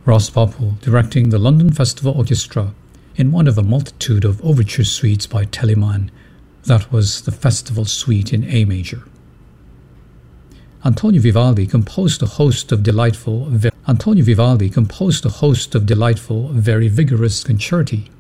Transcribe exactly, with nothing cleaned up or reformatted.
Ross Popple directing the London Festival Orchestra in one of a multitude of overture suites by Telemann. That was the Festival Suite in A major. Antonio Vivaldi composed a host of delightful, Antonio Vivaldi composed a host of delightful, very vigorous concerti